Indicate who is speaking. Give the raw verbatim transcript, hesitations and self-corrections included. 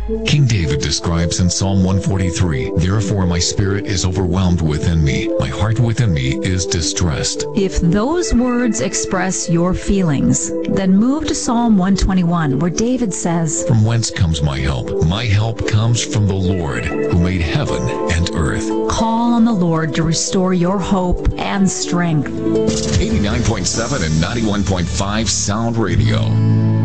Speaker 1: King David describes in Psalm one forty-three, "Therefore my spirit is overwhelmed within me. My heart within me is distressed."
Speaker 2: If those words express your feelings, then move to Psalm one twenty-one, where David says,
Speaker 1: "From whence comes my help? My help comes from the Lord, who made heaven and earth."
Speaker 2: Call on the Lord to restore your hope and strength.
Speaker 1: eighty-nine point seven and ninety-one point five Sound Radio.